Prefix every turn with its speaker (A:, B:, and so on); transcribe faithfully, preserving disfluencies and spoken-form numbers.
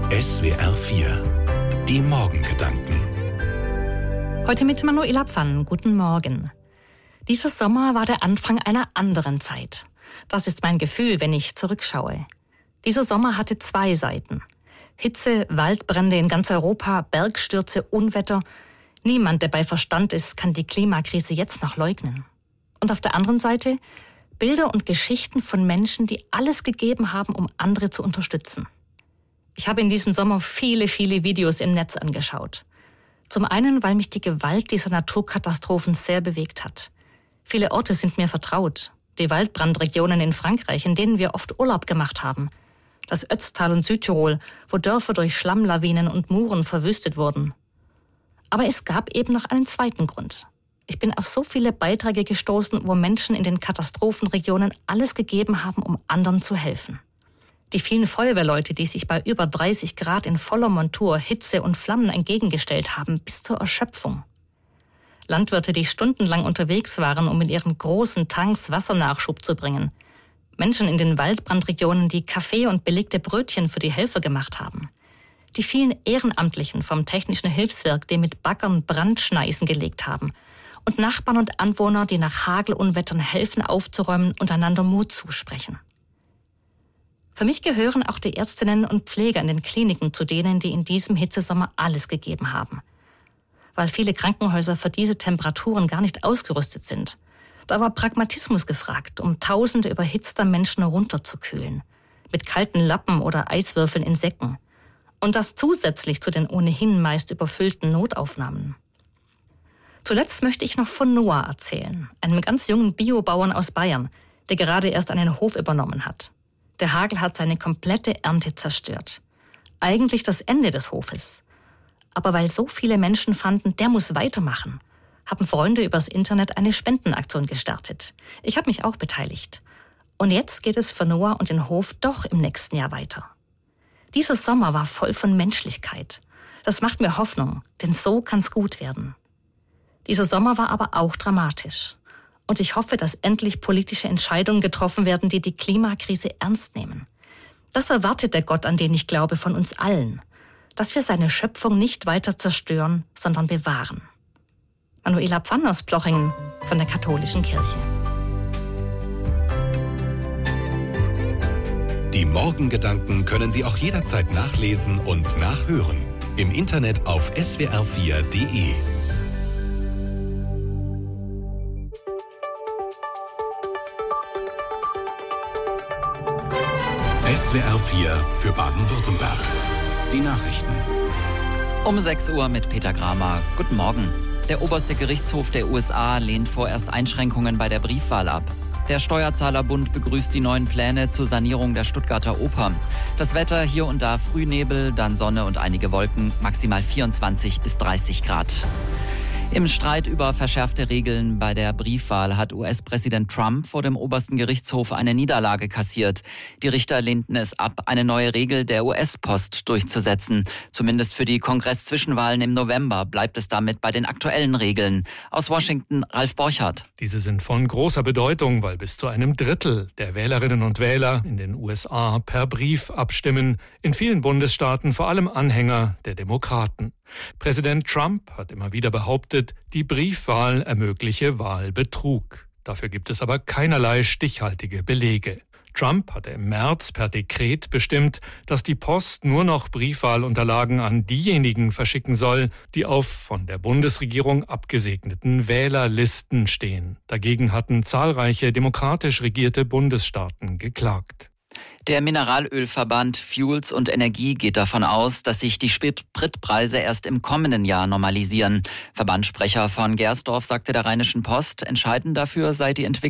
A: S W R vier. Die Morgengedanken.
B: Heute mit Manuela Pfann. Guten Morgen. Dieser Sommer war der Anfang einer anderen Zeit. Das ist mein Gefühl, wenn ich zurückschaue. Dieser Sommer hatte zwei Seiten. Hitze, Waldbrände in ganz Europa, Bergstürze, Unwetter. Niemand, der bei Verstand ist, kann die Klimakrise jetzt noch leugnen. Und auf der anderen Seite Bilder und Geschichten von Menschen, die alles gegeben haben, um andere zu unterstützen. Ich habe in diesem Sommer viele, viele Videos im Netz angeschaut. Zum einen, weil mich die Gewalt dieser Naturkatastrophen sehr bewegt hat. Viele Orte sind mir vertraut. Die Waldbrandregionen in Frankreich, in denen wir oft Urlaub gemacht haben. Das Ötztal und Südtirol, wo Dörfer durch Schlammlawinen und Muren verwüstet wurden. Aber es gab eben noch einen zweiten Grund. Ich bin auf so viele Beiträge gestoßen, wo Menschen in den Katastrophenregionen alles gegeben haben, um anderen zu helfen. Die vielen Feuerwehrleute, die sich bei über dreißig Grad in voller Montur, Hitze und Flammen entgegengestellt haben, bis zur Erschöpfung. Landwirte, die stundenlang unterwegs waren, um in ihren großen Tanks Wassernachschub zu bringen. Menschen in den Waldbrandregionen, die Kaffee und belegte Brötchen für die Helfer gemacht haben. Die vielen Ehrenamtlichen vom Technischen Hilfswerk, die mit Baggern Brandschneisen gelegt haben. Und Nachbarn und Anwohner, die nach Hagelunwettern helfen aufzuräumen und einander Mut zusprechen. Für mich gehören auch die Ärztinnen und Pfleger in den Kliniken zu denen, die in diesem Hitzesommer alles gegeben haben. Weil viele Krankenhäuser für diese Temperaturen gar nicht ausgerüstet sind. Da war Pragmatismus gefragt, um Tausende überhitzter Menschen runterzukühlen. Mit kalten Lappen oder Eiswürfeln in Säcken. Und das zusätzlich zu den ohnehin meist überfüllten Notaufnahmen. Zuletzt möchte ich noch von Noah erzählen, einem ganz jungen Biobauern aus Bayern, der gerade erst einen Hof übernommen hat. Der Hagel hat seine komplette Ernte zerstört. Eigentlich das Ende des Hofes. Aber weil so viele Menschen fanden, der muss weitermachen, haben Freunde übers Internet eine Spendenaktion gestartet. Ich habe mich auch beteiligt. Und jetzt geht es für Noah und den Hof doch im nächsten Jahr weiter. Dieser Sommer war voll von Menschlichkeit. Das macht mir Hoffnung, denn so kann's gut werden. Dieser Sommer war aber auch dramatisch. Und ich hoffe, dass endlich politische Entscheidungen getroffen werden, die die Klimakrise ernst nehmen. Das erwartet der Gott, an den ich glaube, von uns allen. Dass wir seine Schöpfung nicht weiter zerstören, sondern bewahren. Manuela Pfann aus Plochingen von der Katholischen Kirche.
A: Die Morgengedanken können Sie auch jederzeit nachlesen und nachhören. Im Internet auf S W R vier Punkt de. S W R vier für Baden-Württemberg. Die Nachrichten.
C: Um sechs Uhr mit Peter Kramer. Guten Morgen. Der oberste Gerichtshof der U S A lehnt vorerst Einschränkungen bei der Briefwahl ab. Der Steuerzahlerbund begrüßt die neuen Pläne zur Sanierung der Stuttgarter Oper. Das Wetter hier und da Frühnebel, dann Sonne und einige Wolken, maximal vierundzwanzig bis dreißig Grad. Im Streit über verschärfte Regeln bei der Briefwahl hat U S-Präsident Trump vor dem obersten Gerichtshof eine Niederlage kassiert. Die Richter lehnten es ab, eine neue Regel der U S-Post durchzusetzen. Zumindest für die Kongress-Zwischenwahlen im November bleibt es damit bei den aktuellen Regeln. Aus Washington, Ralf Borchardt.
D: Diese sind von großer Bedeutung, weil bis zu einem Drittel der Wählerinnen und Wähler in den U S A per Brief abstimmen. In vielen Bundesstaaten vor allem Anhänger der Demokraten. Präsident Trump hat immer wieder behauptet, die Briefwahl ermögliche Wahlbetrug. Dafür gibt es aber keinerlei stichhaltige Belege. Trump hatte im März per Dekret bestimmt, dass die Post nur noch Briefwahlunterlagen an diejenigen verschicken soll, die auf von der Bundesregierung abgesegneten Wählerlisten stehen. Dagegen hatten zahlreiche demokratisch regierte Bundesstaaten geklagt.
C: Der Mineralölverband Fuels und Energie geht davon aus, dass sich die Spritpreise erst im kommenden Jahr normalisieren. Verbandssprecher von Gersdorf sagte der Rheinischen Post, entscheidend dafür sei die Entwicklung